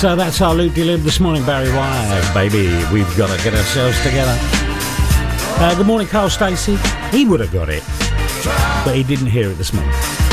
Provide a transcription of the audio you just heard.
So that's our Loop De Loop this morning, Barry White. Baby, we've got to get ourselves together. Good morning, Carl Stacey. He would have got it, but he didn't hear it this morning.